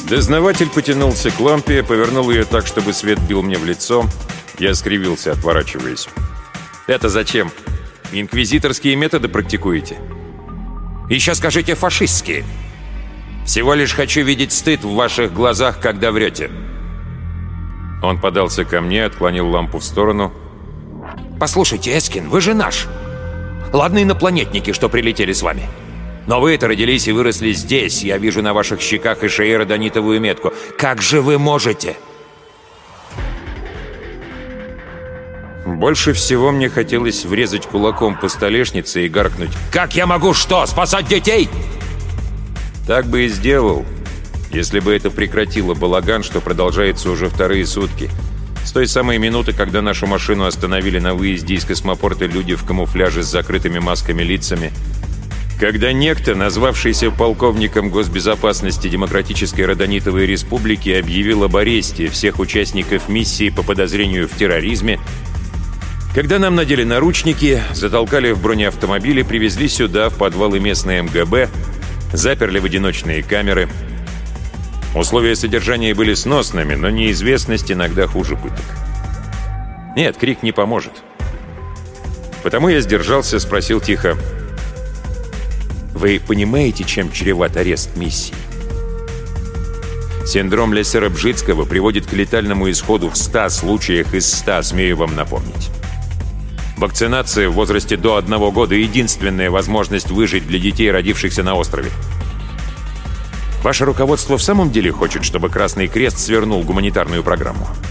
Дознаватель потянулся к лампе, повернул ее так, чтобы свет бил мне в лицо. Я скривился, отворачиваясь. «Это зачем? Инквизиторские методы практикуете?» «Еще скажите фашистские. Всего лишь хочу видеть стыд в ваших глазах, когда врете». Он подался ко мне, отклонил лампу в сторону. «Послушайте, Эскин, вы же наш. Ладно, инопланетники, что прилетели с вами. Но вы-то родились и выросли здесь. Я вижу на ваших щеках и шее родонитовую метку. Как же вы можете?» Больше всего мне хотелось врезать кулаком по столешнице и гаркнуть: «Как я могу что, спасать детей?» Так бы и сделал, если бы это прекратило балаган, что продолжается уже вторые сутки. С той самой минуты, когда нашу машину остановили на выезде из космопорта люди в камуфляже с закрытыми масками лицами, когда некто, назвавшийся полковником госбезопасности Демократической Родонитовой Республики, объявил об аресте всех участников миссии по подозрению в терроризме, когда нам надели наручники, затолкали в бронеавтомобиль и привезли сюда, в подвалы местной МГБ, заперли в одиночные камеры. Условия содержания были сносными, но неизвестность иногда хуже пыток. Нет, крик не поможет. Потому я сдержался, спросил тихо: «Вы понимаете, чем чреват арест миссии?» Синдром Лессера-Бжицкого приводит к летальному исходу в 100 случаях из 100, смею вам напомнить. Вакцинация в возрасте до 1 года — единственная возможность выжить для детей, родившихся на острове. Ваше руководство в самом деле хочет, чтобы Красный Крест свернул гуманитарную программу?